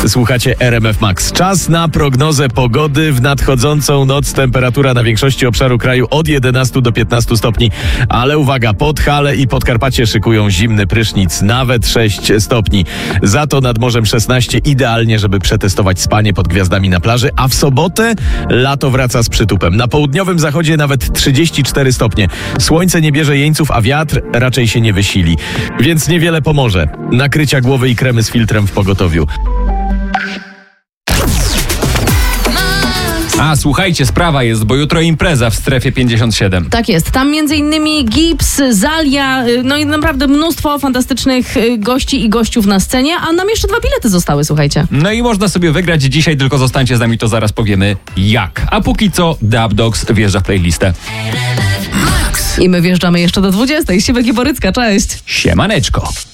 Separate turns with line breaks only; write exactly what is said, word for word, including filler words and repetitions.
Słuchacie R M F Max. Czas na prognozę pogody. W nadchodzącą noc temperatura na większości obszaru kraju od jedenastu do piętnastu stopni. Ale uwaga, Podhale i Podkarpacie szykują zimny prysznic, nawet sześć stopni. Za to nad morzem szesnaście, idealnie, żeby przetestować spanie pod gwiazdami na plaży. A w sobotę lato wraca z przytupem. Na południowym zachodzie nawet trzydzieści cztery stopnie. Słońce nie bierze jeńców, a wiatr raczej się nie wysili. Więc niewiele pomoże. Nakrycia głowy i kremy z filtrem w pogotowiu.
A słuchajcie, sprawa jest, bo jutro impreza w strefie pięćdziesiąt siedem.
Tak jest. Tam między innymi Gips, Zalia, no i naprawdę mnóstwo fantastycznych gości i gościów na scenie, a nam jeszcze dwa bilety zostały, słuchajcie.
No i można sobie wygrać dzisiaj, tylko zostańcie z nami, to zaraz powiemy jak. A póki co Dub Dogs wjeżdża w playlistę.
I my wjeżdżamy jeszcze do dwudziestej. Siwek i Borycka, cześć.
Siemaneczko.